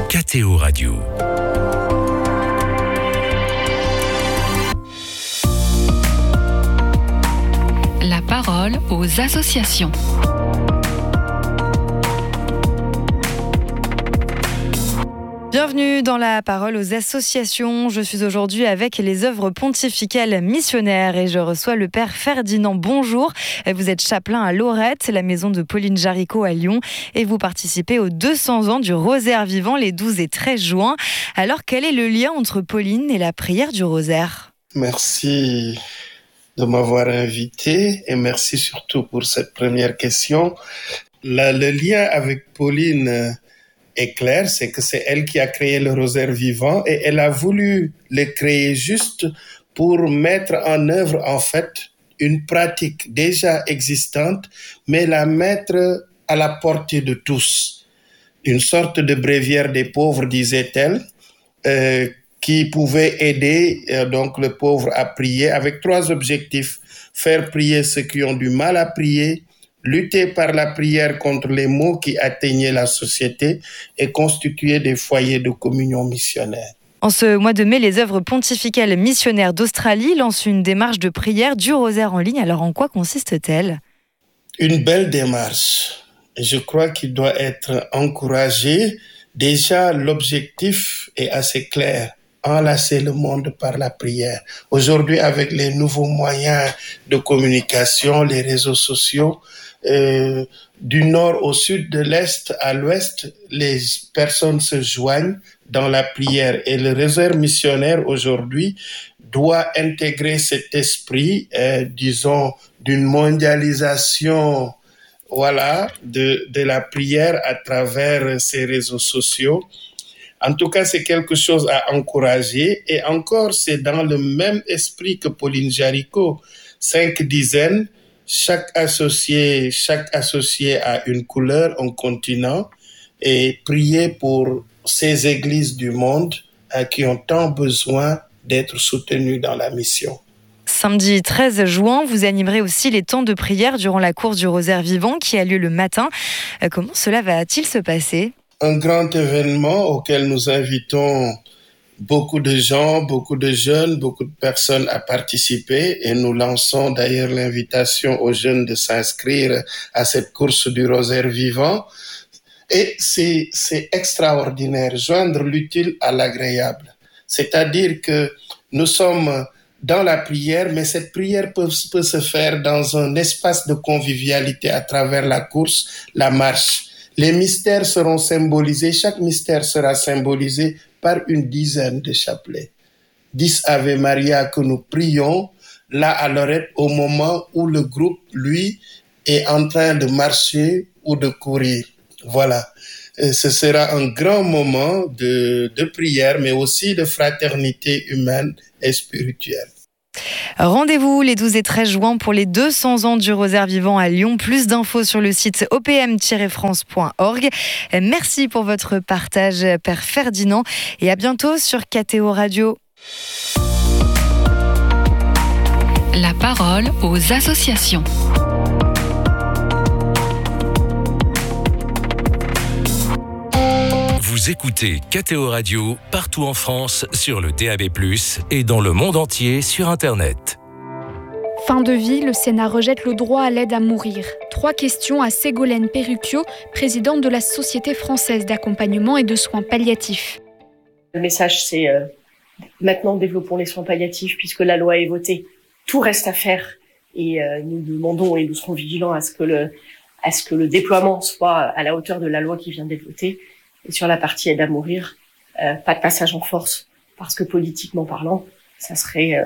KTO Radio. La parole aux associations. Bienvenue dans la parole aux associations. Je suis aujourd'hui avec les œuvres pontificales missionnaires et je reçois le Père Ferdinand. Bonjour, vous êtes chapelain à Lorette, la maison de Pauline Jaricot à Lyon, et vous participez aux 200 ans du Rosaire vivant les 12 et 13 juin. Alors, quel est le lien entre Pauline et la prière du Rosaire ? Merci de m'avoir invité et merci surtout pour cette première question. Le lien avec Pauline est clair, c'est que c'est elle qui a créé le Rosaire vivant et elle a voulu le créer juste pour mettre en œuvre en fait une pratique déjà existante, mais la mettre à la portée de tous. Une sorte de bréviaire des pauvres, disait-elle, qui pouvait aider donc le pauvre à prier avec 3 objectifs. Faire prier ceux qui ont du mal à prier, lutter par la prière contre les maux qui atteignaient la société et constituer des foyers de communion missionnaire. En ce mois de mai, les œuvres pontificales missionnaires d'Australie lancent une démarche de prière du Rosaire en ligne. Alors en quoi consiste-t-elle ? Une belle démarche. Je crois qu'il doit être encouragé. Déjà, l'objectif est assez clair. Enlacer le monde par la prière. Aujourd'hui, avec les nouveaux moyens de communication, les réseaux sociaux, du nord au sud, de l'est à l'ouest, les personnes se joignent dans la prière. Et le Rosaire missionnaire aujourd'hui doit intégrer cet esprit, disons, d'une mondialisation, de la prière à travers ces réseaux sociaux. En tout cas, c'est quelque chose à encourager. Et encore, c'est dans le même esprit que Pauline Jaricot. 5 dizaines, chaque associé a une couleur, un continent, et prier pour ces églises du monde qui ont tant besoin d'être soutenues dans la mission. Samedi 13 juin, vous animerez aussi les temps de prière durant la course du Rosaire vivant qui a lieu le matin. Comment cela va-t-il se passer ? Un grand événement auquel nous invitons beaucoup de gens, beaucoup de jeunes, beaucoup de personnes à participer et nous lançons d'ailleurs l'invitation aux jeunes de s'inscrire à cette course du Rosaire vivant. Et c'est extraordinaire, joindre l'utile à l'agréable. C'est-à-dire que nous sommes dans la prière, mais cette prière peut se faire dans un espace de convivialité à travers la course, la marche. Les mystères seront symbolisés, chaque mystère sera symbolisé par une dizaine de chapelets. 10 Ave Maria que nous prions, là à Lorette, au moment où le groupe, lui, est en train de marcher ou de courir. Voilà. Ce sera un grand moment de prière, mais aussi de fraternité humaine et spirituelle. Rendez-vous les 12 et 13 juin pour les 200 ans du Rosaire vivant à Lyon. Plus d'infos sur le site opm-france.org. Merci pour votre partage, Père Ferdinand, et à bientôt sur KTO Radio. La parole aux associations. Vous écoutez KTO Radio partout en France sur le DAB+, et dans le monde entier sur Internet. Fin de vie, le Sénat rejette le droit à l'aide à mourir. 3 questions à Ségolène Perrucchio, présidente de la Société française d'accompagnement et de soins palliatifs. Le message, c'est maintenant développons les soins palliatifs puisque la loi est votée. Tout reste à faire et nous demandons et nous serons vigilants à ce que le déploiement soit à la hauteur de la loi qui vient d'être votée. Et sur la partie aide à mourir, pas de passage en force parce que politiquement parlant, ça serait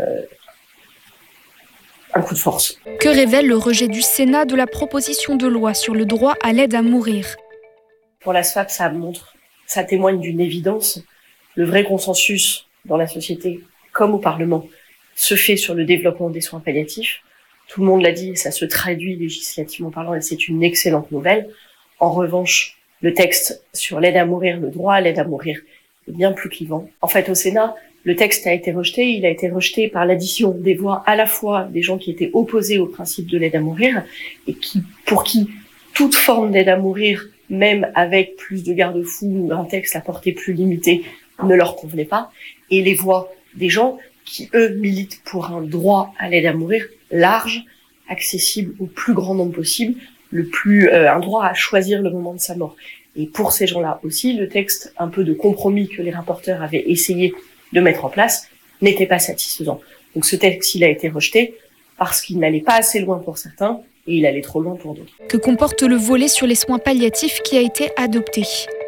un coup de force. Que révèle le rejet du Sénat de la proposition de loi sur le droit à l'aide à mourir ? Pour la SFAP, ça témoigne d'une évidence. Le vrai consensus dans la société, comme au Parlement, se fait sur le développement des soins palliatifs. Tout le monde l'a dit, ça se traduit législativement parlant et c'est une excellente nouvelle. En revanche, le texte sur l'aide à mourir, le droit à l'aide à mourir, est bien plus clivant. En fait, au Sénat, le texte a été rejeté. Il a été rejeté par l'addition des voix à la fois des gens qui étaient opposés au principe de l'aide à mourir et pour qui toute forme d'aide à mourir même avec plus de garde-fous, un texte à portée plus limitée ne leur convenait pas. Et les voix des gens qui, eux, militent pour un droit à l'aide à mourir large, accessible au plus grand nombre possible, un droit à choisir le moment de sa mort. Et pour ces gens-là aussi, le texte un peu de compromis que les rapporteurs avaient essayé de mettre en place n'était pas satisfaisant. Donc ce texte, il a été rejeté parce qu'il n'allait pas assez loin pour certains et il allait trop loin pour d'autres. Que comporte le volet sur les soins palliatifs qui a été adopté ?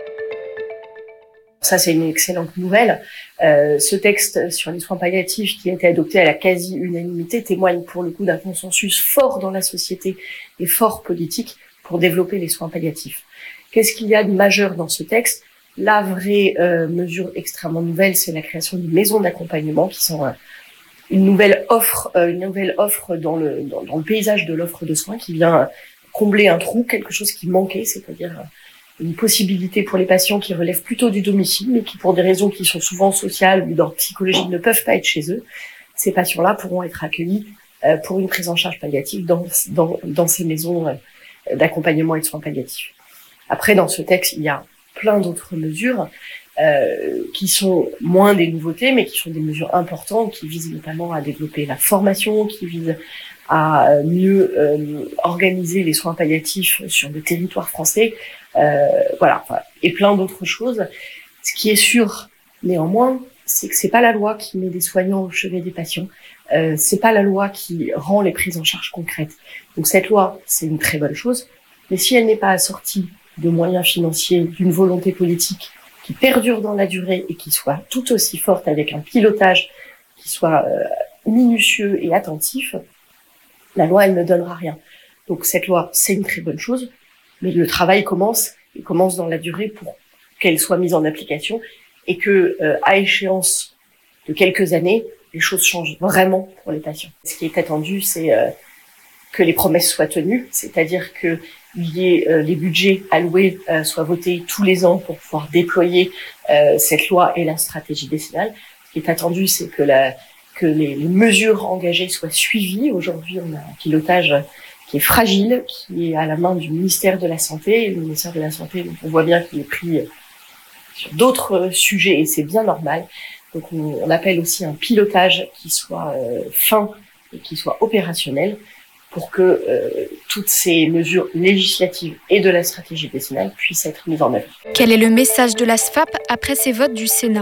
Ça, c'est une excellente nouvelle. Ce texte sur les soins palliatifs qui a été adopté à la quasi-unanimité témoigne pour le coup d'un consensus fort dans la société et fort politique pour développer les soins palliatifs. Qu'est-ce qu'il y a de majeur dans ce texte ? La vraie mesure extrêmement nouvelle, c'est la création d'une maison d'accompagnement qui sont une nouvelle offre dans le paysage de l'offre de soins qui vient combler un trou, quelque chose qui manquait, c'est-à-dire une possibilité pour les patients qui relèvent plutôt du domicile, mais qui, pour des raisons qui sont souvent sociales ou d'ordre psychologique, ne peuvent pas être chez eux. Ces patients-là pourront être accueillis pour une prise en charge palliative dans ces maisons d'accompagnement et de soins palliatifs. Après, dans ce texte, il y a plein d'autres mesures qui sont moins des nouveautés, mais qui sont des mesures importantes, qui visent notamment à développer la formation, qui visent à mieux organiser les soins palliatifs sur le territoire français, et plein d'autres choses. Ce qui est sûr, néanmoins, c'est que c'est pas la loi qui met des soignants au chevet des patients, c'est pas la loi qui rend les prises en charge concrètes. Donc cette loi, c'est une très bonne chose, mais si elle n'est pas assortie de moyens financiers, d'une volonté politique qui perdure dans la durée et qui soit tout aussi forte avec un pilotage qui soit minutieux et attentif, la loi, elle ne donnera rien. Donc cette loi, c'est une très bonne chose, mais le travail commence dans la durée pour qu'elle soit mise en application et que, à échéance de quelques années, les choses changent vraiment pour les patients. Ce qui est attendu, c'est que les promesses soient tenues, c'est-à-dire que les budgets alloués soient votés tous les ans pour pouvoir déployer cette loi et la stratégie décennale. Ce qui est attendu, c'est que les mesures engagées soient suivies. Aujourd'hui, on a un pilotage qui est fragile, qui est à la main du ministère de la Santé. Et le ministère de la Santé, donc on voit bien qu'il est pris sur d'autres sujets et c'est bien normal. Donc on appelle aussi un pilotage qui soit fin et qui soit opérationnel pour que toutes ces mesures législatives et de la stratégie décennale puissent être mises en œuvre. Quel est le message de la SFAP après ces votes du Sénat ?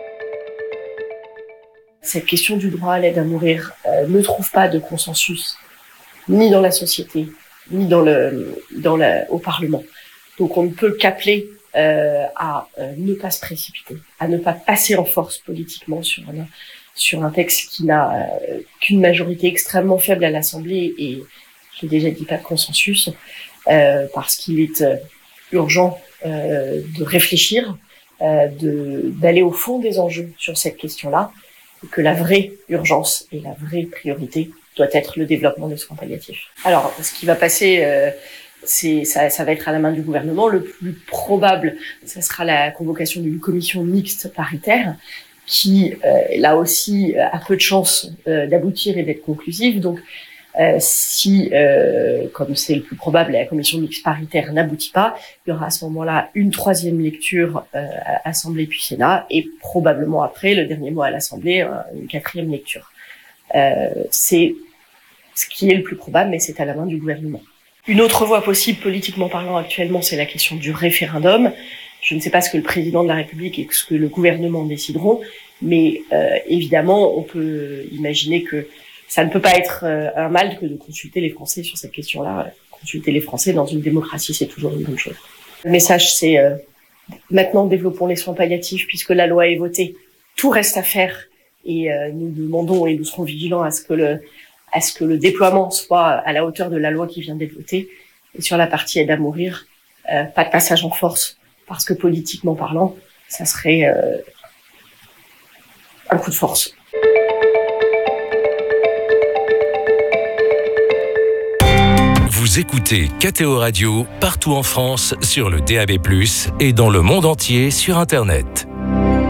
Cette question du droit à l'aide à mourir ne trouve pas de consensus ni dans la société, ni au Parlement. Donc on ne peut qu'appeler à ne pas se précipiter, à ne pas passer en force politiquement sur un texte qui n'a qu'une majorité extrêmement faible à l'Assemblée et, j'ai déjà dit, pas de consensus, parce qu'il est urgent de réfléchir, d'aller au fond des enjeux sur cette question-là, et que la vraie urgence et la vraie priorité doit être le développement des soins palliatifs. Alors, ce qui va passer, ça va être à la main du gouvernement. Le plus probable, ça sera la convocation d'une commission mixte paritaire qui, là aussi, a peu de chances d'aboutir et d'être conclusive. Donc, si, comme c'est le plus probable, la commission mixte paritaire n'aboutit pas, il y aura à ce moment-là une troisième lecture à Assemblée puis Sénat, et probablement après, le dernier mot à l'Assemblée, une quatrième lecture. C'est ce qui est le plus probable, mais c'est à la main du gouvernement. Une autre voie possible, politiquement parlant actuellement, c'est la question du référendum. Je ne sais pas ce que le président de la République et ce que le gouvernement décideront, mais évidemment, on peut imaginer que ça ne peut pas être un mal que de consulter les Français sur cette question-là. Consulter les Français dans une démocratie, c'est toujours une bonne chose. Le message, c'est maintenant développons les soins palliatifs puisque la loi est votée. Tout reste à faire et nous demandons et nous serons vigilants à ce que le déploiement soit à la hauteur de la loi qui vient d'être votée. Et sur la partie aide à mourir, pas de passage en force parce que politiquement parlant, ça serait un coup de force. Vous écoutez KTO Radio partout en France sur le DAB+, et dans le monde entier sur Internet.